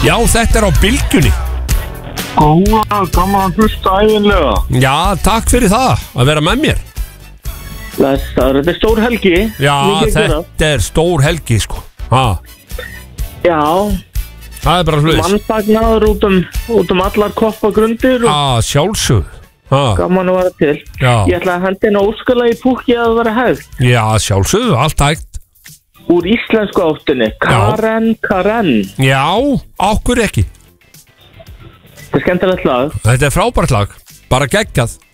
Já, þetta á Bylgjunni. Góða, gaman að hlusta æginlega. Já, takk fyrir það, að vera með mér. Þetta er stór helgi. Já, þetta er stór helgi, sko. Já. Það er bara hlutis. Mannfagnaður út allar koppagrundir. Sjálfsögð. Gaman að vera til. Já. Ég ætla að henda inn á óskala í púki að það vera hægt. Já, sjálfsögð, allt hægt. Úr íslensku áttinni. Karen. Já, okkur ekki. Þetta er skemmtilegt lag. Þetta er frábært lag, bara geggjað.